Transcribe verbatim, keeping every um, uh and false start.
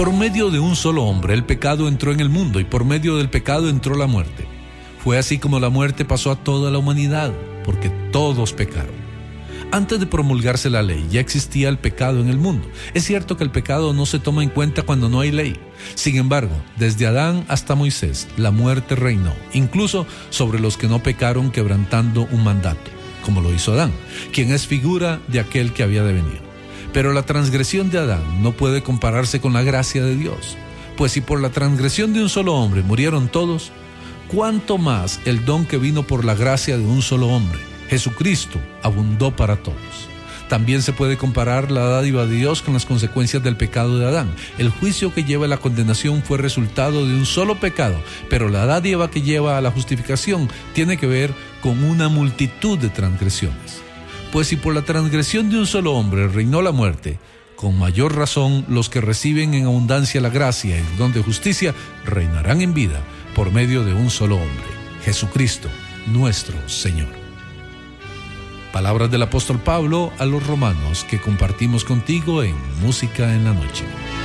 Por medio de un solo hombre el pecado entró en el mundo, y por medio del pecado entró la muerte. Fue así como la muerte pasó a toda la humanidad, porque todos pecaron. Antes de promulgarse la ley, ya existía el pecado en el mundo. Es cierto que el pecado no se toma en cuenta cuando no hay ley. Sin embargo, desde Adán hasta Moisés, la muerte reinó, incluso sobre los que no pecaron quebrantando un mandato, como lo hizo Adán, quien es figura de aquel que había de venir. Pero la transgresión de Adán no puede compararse con la gracia de Dios, pues si por la transgresión de un solo hombre murieron todos, ¿cuánto más el don que vino por la gracia de un solo hombre, Jesucristo, abundó para todos? También se puede comparar la dádiva de Dios con las consecuencias del pecado de Adán. El juicio que lleva a la condenación fue resultado de un solo pecado, pero la dádiva que lleva a la justificación tiene que ver con una multitud de transgresiones. Pues si por la transgresión de un solo hombre reinó la muerte, con mayor razón los que reciben en abundancia la gracia y el don de justicia reinarán en vida por medio de un solo hombre, Jesucristo, nuestro Señor. Palabras del apóstol Pablo a los romanos que compartimos contigo en Música en la Noche.